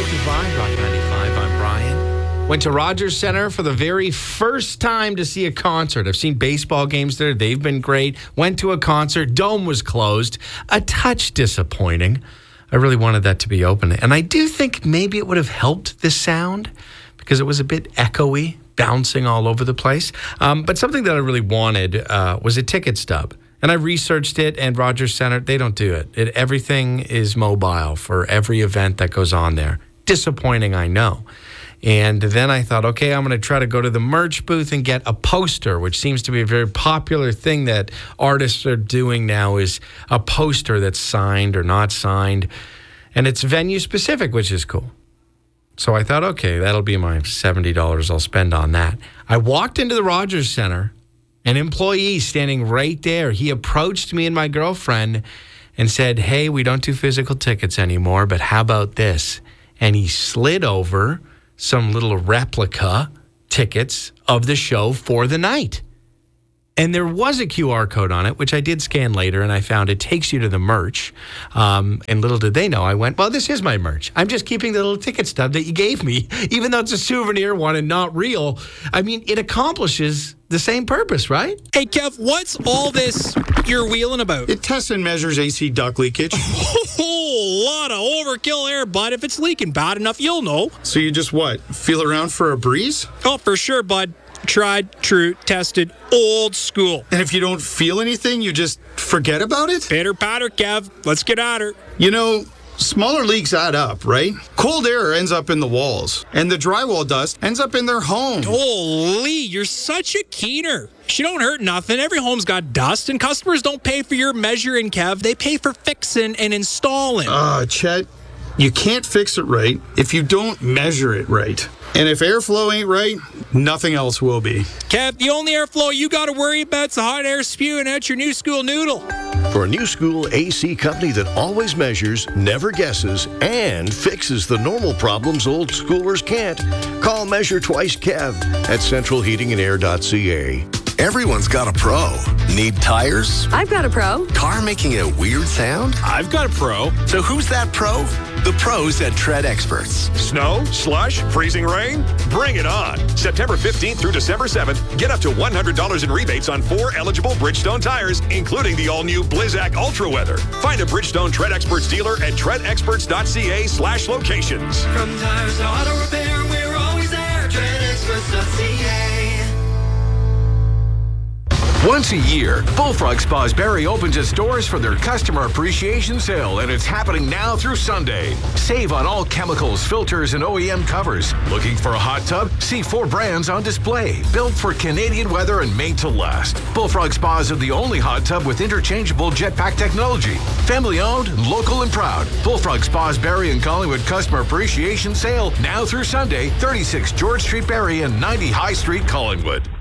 to Vibe Rock 95. I'm Brian. Went to Rogers Center for the very first time to see a concert. I've seen baseball games there. They've been great. Went to a concert. Dome was closed. A touch disappointing. I really wanted that to be open. And I do think maybe it would have helped the sound because it was a bit echoey, bouncing all over the place. But something that I really wanted was a ticket stub. And I researched it, and Rogers Center, they don't do it. Everything is mobile for every event that goes on there. Disappointing, I know. And then I thought, okay, I'm going to try to go to the merch booth and get a poster, which seems to be a very popular thing that artists are doing now, is a poster that's signed or not signed. And it's venue specific, which is cool. So I thought, okay, that'll be my $70 I'll spend on that. I walked into the Rogers Center. An employee standing right there, he approached me and my girlfriend and said, hey, we don't do physical tickets anymore, but how about this? And he slid over some little replica tickets of the show for the night. And there was a QR code on it, which I did scan later, and I found it takes you to the merch. And little did they know, I went, well, this is my merch. I'm just keeping the little ticket stub that you gave me, even though it's a souvenir one and not real. I mean, it accomplishes the same purpose, right? Hey, Kev, what's all this you're wheeling about? It tests and measures AC duct leakage. A whole lot of overkill there, bud. If it's leaking bad enough, you'll know. So you just what? Feel around for a breeze? Oh, for sure, bud. Tried, true, tested, old school. And if you don't feel anything, you just forget about it? Pitter patter, Kev. Let's get at her. You know, smaller leaks add up, right? Cold air ends up in the walls, and the drywall dust ends up in their home. Holy, you're such a keener. She don't hurt nothing. Every home's got dust, and customers don't pay for your measuring, Kev. They pay for fixing and installing. Chet, you can't fix it right if you don't measure it right. And if airflow ain't right, nothing else will be. Kev, the only airflow you got to worry about is the hot air spewing out your new school noodle. For a new school AC company that always measures, never guesses, and fixes the normal problems old schoolers can't, call Measure Twice Kev at centralheatingandair.ca. Everyone's got a pro. Need tires? I've got a pro. Car making a weird sound? I've got a pro. So who's that pro? The pros at Tread Experts. Snow, slush, freezing rain? Bring it on. September 15th through December 7th, get up to $100 in rebates on 4 eligible Bridgestone tires, including the all-new Blizzak Ultra Weather. Find a Bridgestone Tread Experts dealer at treadexperts.ca/locations. From tires to auto repair, we're always there. treadexperts.ca. Once a year, Bullfrog Spas Barrie opens its doors for their customer appreciation sale, and it's happening now through Sunday. Save on all chemicals, filters, and OEM covers. Looking for a hot tub? See 4 brands on display, built for Canadian weather and made to last. Bullfrog Spas are the only hot tub with interchangeable jetpack technology. Family owned, local, and proud. Bullfrog Spas Barrie and Collingwood customer appreciation sale now through Sunday, 36 George Street, Barrie, and 90 High Street, Collingwood.